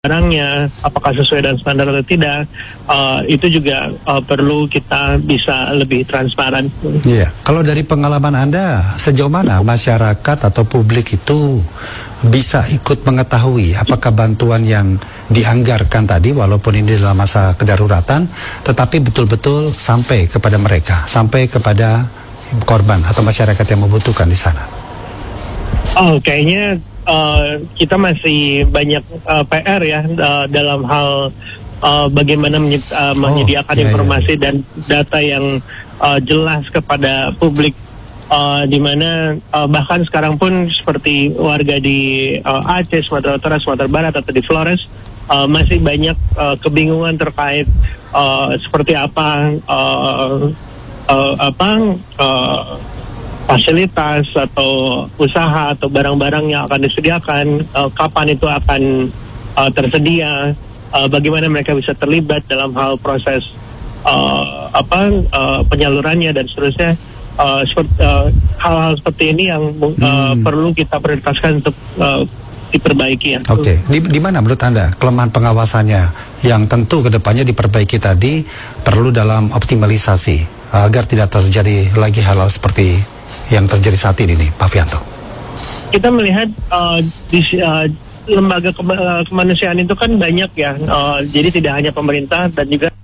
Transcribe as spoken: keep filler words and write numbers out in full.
barangnya, apakah sesuai dengan standar atau tidak, uh, itu juga uh, perlu kita bisa lebih transparan. Iya, kalau dari pengalaman Anda, sejauh mana masyarakat atau publik itu bisa ikut mengetahui apakah bantuan yang dianggarkan tadi, walaupun ini dalam masa kedaruratan, tetapi betul-betul sampai kepada mereka, sampai kepada korban atau masyarakat yang membutuhkan di sana? Oh, kayaknya uh, kita masih banyak uh, P R ya uh, dalam hal uh, bagaimana menye uh, menyediakan oh, iya, informasi iya. dan data yang uh, jelas kepada publik, uh, di mana uh, bahkan sekarang pun seperti warga di uh, Aceh, Sumatera Utara, Sumatera Barat atau di Flores uh, masih banyak uh, kebingungan terkait uh, seperti apa uh, uh, apa uh, fasilitas atau usaha atau barang-barang yang akan disediakan, uh, kapan itu akan uh, tersedia, uh, bagaimana mereka bisa terlibat dalam hal proses uh, apa uh, penyalurannya dan seterusnya. Uh, seperti, uh, hal-hal seperti ini yang uh, hmm. perlu kita prioritaskan untuk uh, diperbaiki ya. Oke, okay. di, di mana menurut Anda kelemahan pengawasannya yang tentu kedepannya diperbaiki tadi perlu dalam optimalisasi uh, agar tidak terjadi lagi hal-hal seperti yang terjadi saat ini nih, Pak Fianto? Kita melihat uh, di uh, lembaga kema uh, kemanusiaan itu kan banyak ya, uh, jadi tidak hanya pemerintah dan juga